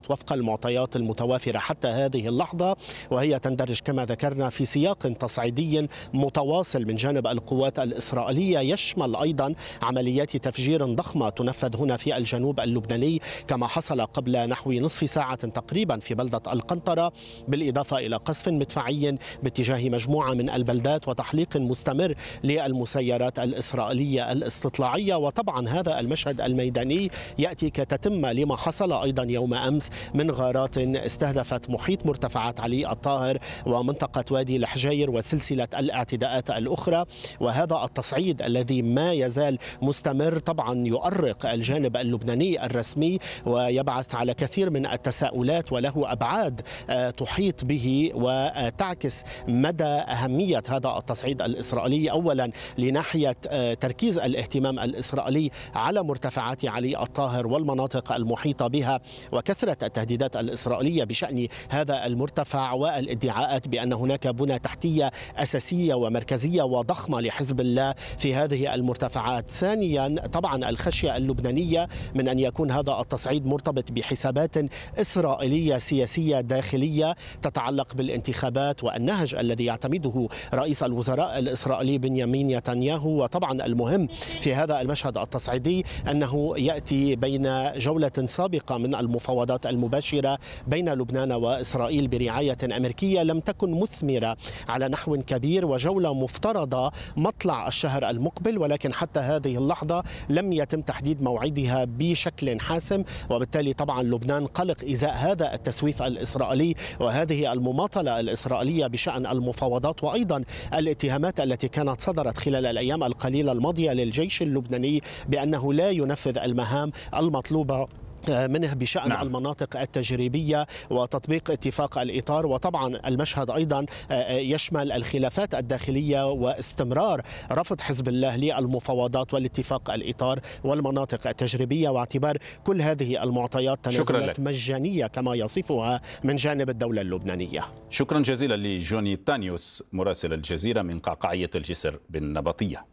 وفق المعطيات المتوافرة حتى هذه اللحظة، وهي تندرج كما ذكرنا في سياق تصعيدي متواصل من جانب القوات الإسرائيلية، يشمل أيضا عمليات تفجير ضخمة تنفذ هنا في الجنوب اللبناني، كما حصل قبل نحو نصف ساعة تقريبا في بلدة القنطرة، بالإضافة إلى قصف مدفعي باتجاه مجموعة من البلدات وتحليق مستمر للمسيرات الإسرائيلية الاستطلاعية. وطبعا هذا المشهد الميداني يأتي كتتمة لما حصل أيضا يوم أمس من غارات استهدفت محيط مرتفعات علي الطاهر ومنطقة وادي الحجير وسلسلة الاعتداءات الأخرى. وهذا التصعيد الذي ما يزال مستمر طبعا يؤرق الجانب اللبناني الرسمي ويبعث على كثير من التساؤلات، وله أبعاد تحيط به وتعكس مدى أهمية هذا التصعيد الإسرائيلي. أولا لناحية تركيز الاهتمام الإسرائيلي على مرتفعات علي الطاهر والمناطق المحيطة بها، وكثرة التهديدات الإسرائيلية بشأن هذا المرتفع والادعاءات بأن هناك بنى تحتية أساسية ومركزية وضخمة لحزب الله في هذه المرتفعات. ثانيا طبعا الخشية اللبنانية من أن يكون هذا التصعيد مرتبط بحسابات إسرائيلية سياسية داخلية تتعلق بالانتخابات والنهج الذي يعتمده رئيس الوزراء الإسرائيلي بنيامين نتنياهو. وطبعا المهم في هذا المشهد التصعيدي أنه يأتي بين جولة سابقة من المفاوضات المباشرة بين لبنان وإسرائيل برعاية أمريكية لم تكن مثمرة على نحو كبير، وجولة مفترضة مطلع الشهر المقبل، ولكن حتى هذه اللحظة لم يتم تحديد موعدها بشكل حاسم. وبالتالي طبعا لبنان قلق إزاء هذا التسويف الإسرائيلي وهذه المماطلة الإسرائيلية بشأن المفاوضات، وأيضا الاتهامات التي كانت صدرت خلال الأيام القليلة الماضية للجيش اللبناني بأنه لا ينفذ المهام المطلوبة منه بشأن نعم. المناطق التجريبية وتطبيق اتفاق الإطار. وطبعا المشهد أيضا يشمل الخلافات الداخلية واستمرار رفض حزب الله للمفاوضات والاتفاق الإطار والمناطق التجريبية، واعتبار كل هذه المعطيات تنازلات مجانية كما يصفها من جانب الدولة اللبنانية. شكرا جزيلا لجوني تانيوس مراسل الجزيرة من قعقاعية الجسر بالنبطية.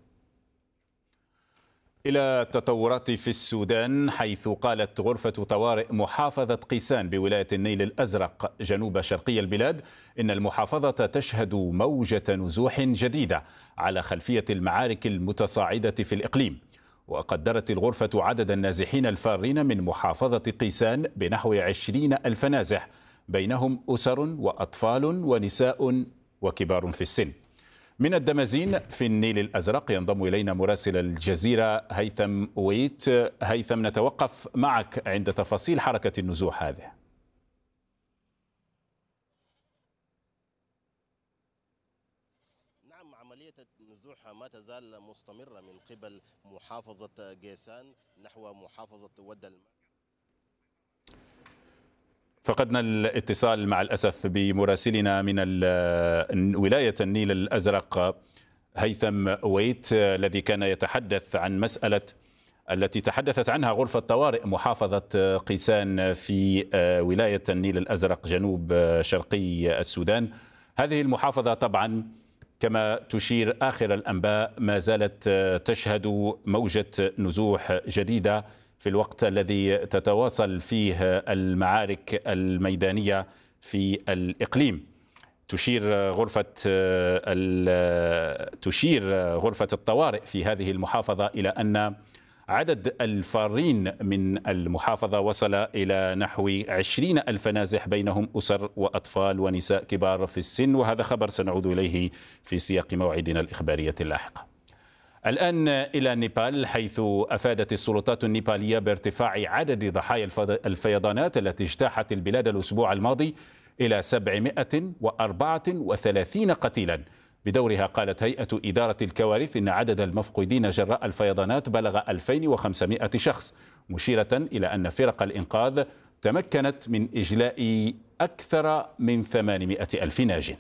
إلى تطورات في السودان، حيث قالت غرفة طوارئ محافظة قيسان بولاية النيل الأزرق جنوب شرقي البلاد إن المحافظة تشهد موجة نزوح جديدة على خلفية المعارك المتصاعدة في الإقليم. وقدرت الغرفة عدد النازحين الفارين من محافظة قيسان بنحو 20,000 نازح، بينهم أسر وأطفال ونساء وكبار في السن. من الدمازين في النيل الأزرق ينضم إلينا مراسل الجزيرة هيثم ويت. هيثم، نتوقف معك عند تفاصيل حركة النزوح هذه. نعم، عملية النزوح ما تزال مستمرة من قبل محافظة قيسان نحو محافظة ود. فقدنا الاتصال مع الأسف بمراسلنا من ولاية النيل الأزرق هيثم ويت الذي كان يتحدث عن مسألة التي تحدثت عنها غرفة طوارئ محافظة قيسان في ولاية النيل الأزرق جنوب شرقي السودان. هذه المحافظة طبعا كما تشير آخر الأنباء ما زالت تشهد موجة نزوح جديدة في الوقت الذي تتواصل فيه المعارك الميدانية في الإقليم. تشير غرفة الطوارئ في هذه المحافظة إلى أن عدد الفارين من المحافظة وصل إلى نحو 20,000 نازح، بينهم أسر وأطفال ونساء كبار في السن، وهذا خبر سنعود إليه في سياق موعدنا الإخبارية اللاحقة. الآن إلى نيبال، حيث أفادت السلطات النيبالية بارتفاع عدد ضحايا الفيضانات التي اجتاحت البلاد الأسبوع الماضي إلى 734 قتيلا. بدورها قالت هيئة إدارة الكوارث إن عدد المفقودين جراء الفيضانات بلغ 2500 شخص، مشيرة إلى أن فرق الإنقاذ تمكنت من إجلاء أكثر من 800,000 ناج.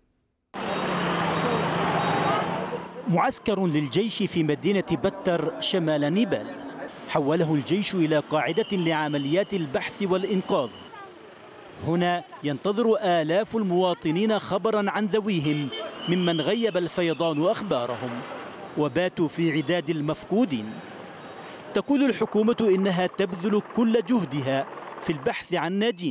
معسكر للجيش في مدينة بتر شمال نيبال حوله الجيش إلى قاعدة لعمليات البحث والإنقاذ. هنا ينتظر آلاف المواطنين خبرا عن ذويهم ممن غيب الفيضان أخبارهم وباتوا في عداد المفقودين. تقول الحكومة إنها تبذل كل جهدها في البحث عن ناجين.